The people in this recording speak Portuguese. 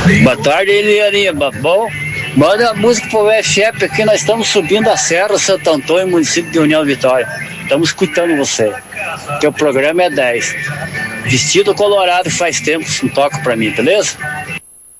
Boa tarde, Eliane. Bom, manda a música pro UFF aqui, nós estamos subindo a Serra Santo Antônio, município de União Vitória. Estamos escutando você. Teu programa é 10. Vestido Colorado faz tempo, não toca pra mim, beleza?